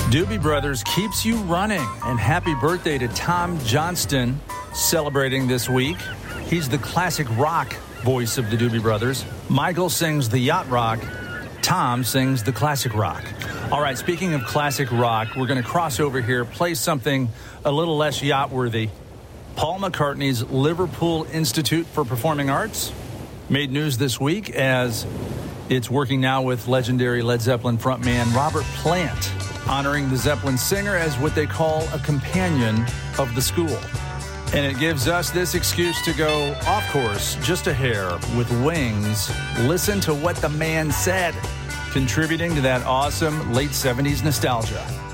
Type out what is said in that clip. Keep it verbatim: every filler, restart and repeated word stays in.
Doobie Brothers keeps you running. And happy birthday to Tom Johnston, celebrating this week. He's the classic rock voice of the Doobie Brothers. Michael sings the yacht rock. Tom sings the classic rock. All right, speaking of classic rock, we're going to cross over here, play something a little less yacht-worthy. Paul McCartney's Liverpool Institute for Performing Arts made news this week as it's working now with legendary Led Zeppelin frontman Robert Plant, honoring the Zeppelin singer as what they call a companion of the school. And it gives us this excuse to go off course just a hair with Wings. Listen to what the man said, contributing to that awesome late seventies nostalgia.